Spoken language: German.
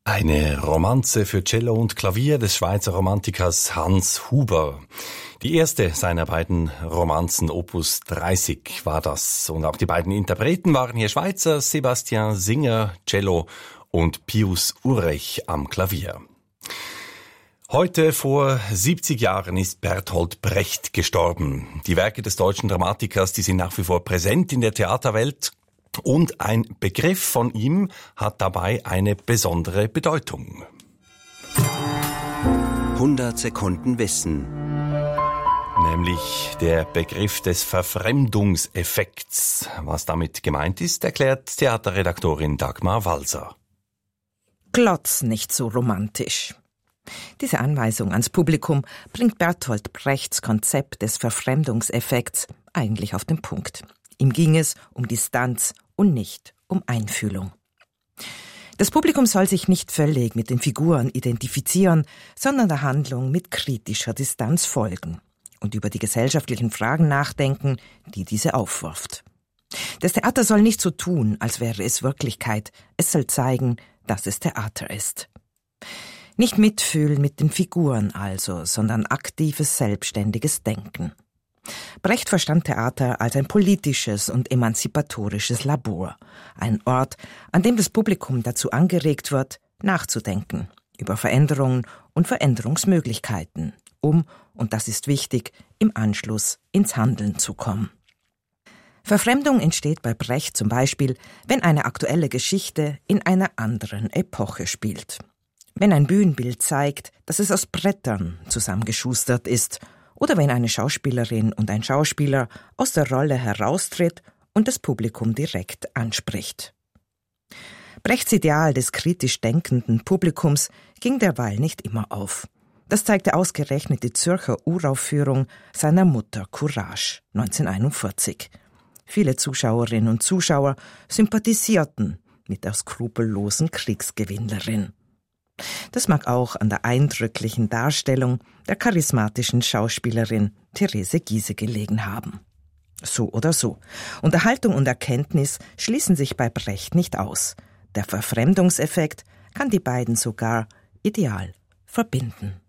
Eine Romanze für Cello und Klavier des Schweizer Romantikers Hans Huber. Die erste seiner beiden Romanzen, Opus 30, war das. Und auch die beiden Interpreten waren hier Schweizer, Sebastian Singer, Cello und Pius Urech am Klavier. Heute vor 70 Jahren ist Bertolt Brecht gestorben. Die Werke des deutschen Dramatikers, die sind nach wie vor präsent in der Theaterwelt. Und ein Begriff von ihm hat dabei eine besondere Bedeutung. 100 Sekunden Wissen. Nämlich der Begriff des Verfremdungseffekts. Was damit gemeint ist, erklärt Theaterredaktorin Dagmar Walser. Glotz nicht so romantisch. Diese Anweisung ans Publikum bringt Bertolt Brechts Konzept des Verfremdungseffekts eigentlich auf den Punkt. Ihm ging es um Distanz und nicht um Einfühlung. Das Publikum soll sich nicht völlig mit den Figuren identifizieren, sondern der Handlung mit kritischer Distanz folgen und über die gesellschaftlichen Fragen nachdenken, die diese aufwirft. Das Theater soll nicht so tun, als wäre es Wirklichkeit. Es soll zeigen, dass es Theater ist. Nicht mitfühlen mit den Figuren also, sondern aktives, selbstständiges Denken. Brecht verstand Theater als ein politisches und emanzipatorisches Labor, ein Ort, an dem das Publikum dazu angeregt wird, nachzudenken über Veränderungen und Veränderungsmöglichkeiten, und das ist wichtig, im Anschluss ins Handeln zu kommen. Verfremdung entsteht bei Brecht zum Beispiel, wenn eine aktuelle Geschichte in einer anderen Epoche spielt. Wenn ein Bühnenbild zeigt, dass es aus Brettern zusammengeschustert ist, oder wenn eine Schauspielerin und ein Schauspieler aus der Rolle heraustritt und das Publikum direkt anspricht. Brechts Ideal des kritisch denkenden Publikums ging derweil nicht immer auf. Das zeigte ausgerechnet die Zürcher Uraufführung seiner Mutter Courage 1941. Viele Zuschauerinnen und Zuschauer sympathisierten mit der skrupellosen Kriegsgewinnlerin. Das mag auch an der eindrücklichen Darstellung der charismatischen Schauspielerin Therese Giehse gelegen haben. So oder so. Unterhaltung und Erkenntnis schließen sich bei Brecht nicht aus. Der Verfremdungseffekt kann die beiden sogar ideal verbinden.